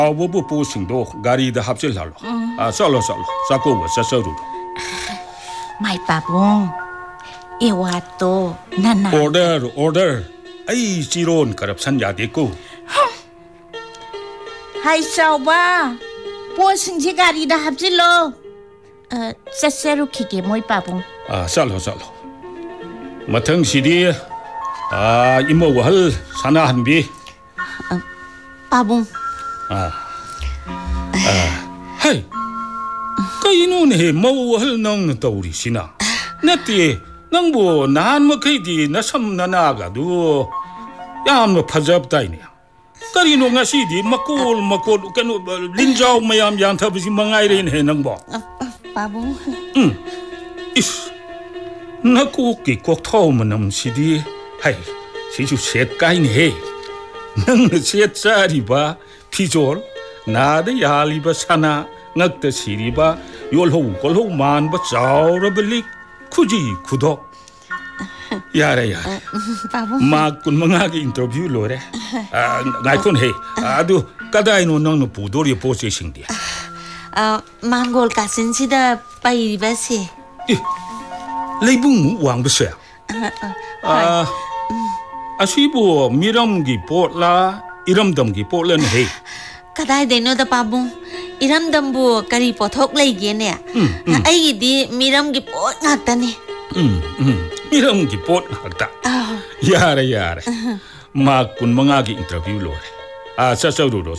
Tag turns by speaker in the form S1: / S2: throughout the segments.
S1: 아버부 보싱도 가리다 합질할로. 썰로 사고 사서루.
S2: 마이 빠봉 이와또 나나
S1: order ai 지론 corruption 야데고.
S2: 하이 싸우바 보싱지 가리다 합질로 사세루 키게 모이 빠봉
S1: 썰로 마탕 시디 이모 와할 사나 한비
S2: 빠봉
S1: 하이 까이노네 모와할 능 떠우리시나 나띠 낭보 난뭐 그이디 나섬나 나가도 야암노 파잡다이네 까리노 ngasi디 마콜 까노 린자오 마얌 양타비시 망아이레네 낭보
S2: 빠봉
S1: 이스 나코기 꼭 타오면 시디 하이 시주 셋까이네 능 셋짜리바 피졸 나데 야리바 사나 ngakta siriba yolho kolho manba chaurablik kuji kudo yara
S2: 빠봉
S1: makun mangagi interview lore ngaikon he adu kadai no nang no pudori processing dia
S2: 망골 가신지다 빠이바시
S1: leibung wang bese asibo miramgi potla iramdamgi potlan he
S2: kadai denoda 빠봉 이람담부 까리 포톡 레이게네 아이디 미람기 뽀 나타네
S1: miramgi pot hakta yara makun mangagi interview lore sasarudo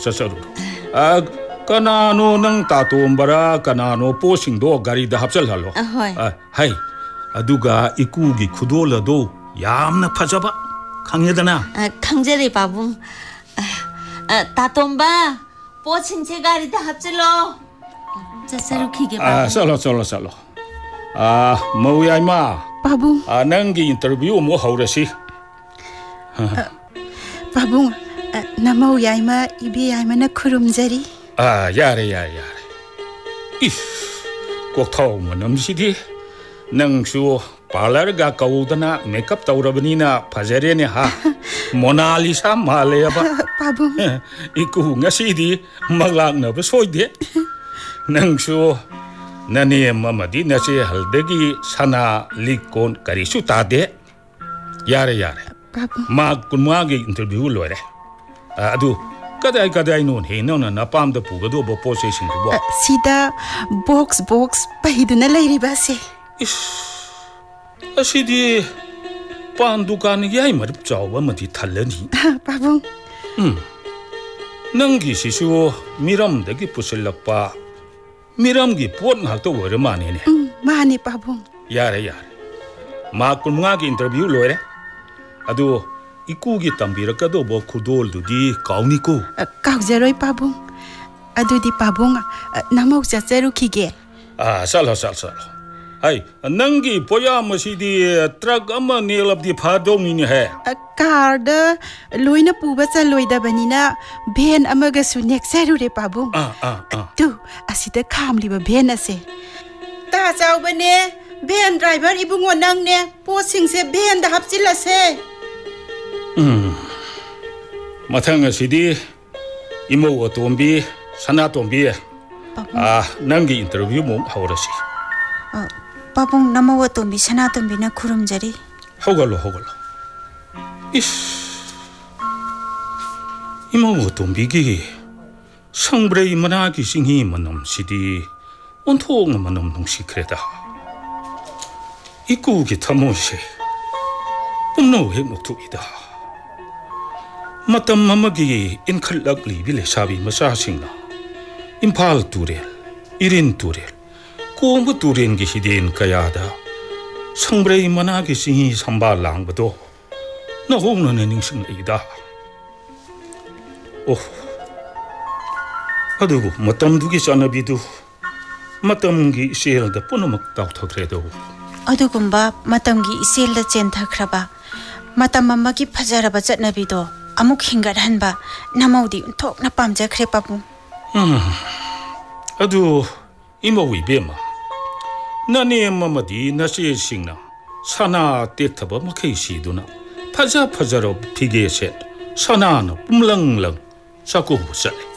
S1: kanano nang tatombara kanano posing do gari da hapsal halo hai aduga ikugi khudola do yamna phajaba khangedana
S2: 강제리 바봉 tatomba 보친제 가리다 합질로 자사루 키게 바봉
S1: 살로 마우야이마
S3: 바봉
S1: 낭기 인터뷰 뭐 하우라시
S3: 바봉 나마우 야이마 이비 야이마나 크룸자리
S1: 야래 꼭 타오면 넘시디 낭수 parlarga kaudana makeup taurabnina phajarene ha monalisa maleba
S3: 바봉
S1: iku ngasidi maglakna besoide nangsu nani mamadi nase haldegi sana likon karisu tade yare
S3: 바봉
S1: ma kunmagi interview lore adu kadai non he nona napamda pugado bo processing bo
S3: 시다 box paiduna leiribase
S1: asidi pandukan yai marip chawa mati thalani
S3: 바봉
S1: nangi sisu miramdagi pusilakpa miramgi pot ngakto waramane ne
S3: 마니 바봉
S1: yare ma kunmagi interview lore adu ikugi tambirakado bo khudol dudi kauniko
S3: काउजरोय 바봉 아두디 바봉 나마우 자자루 키게
S1: salo hai nangi poya masidi truck ama nelabdi phadongini he
S3: कारदा लोइना पुबा चलोइदबनिना भेन अमगा सुनेक सरुरे बाबुङ तु असिदा खामलिबा भेन असे ता जाउबने भेन driver इबुङो नंगने पोसिङसे भेन दा हप्चिलसे
S1: mathang asidi imo otombi sana tombi nangi interview mo hawrasi
S3: 바봉 나마와 tombi sana tombina kurumjari
S1: hogalo is imo otombigi 상브레이 만하기 싱히 만남 시디 온통 만남 농시크레다 이꾸기 타모시 뿜노 핵노투이다 마땀 마마기 인칼락리 빌레 사비 마사싱나 임팔 투렐 이린 투렐 꼼부 투렌기 시디엔 까야다 상브레이 만하기 싱히 삼발랑바도 나 홍나네 닝싱레이다 오 aduh matam dugi chanabidu matamgi iselda punamak tawthakredo
S3: adugumba matamgi iselda chenthakraba matam mamagi phajaraba chatnabido amuk hingarhanba namaudi thokna pamjakre papu
S1: adu imawi bema nani mamadi nasi singna sana tethaba makhei siduna phajaro phige set sana na pumlang saku sale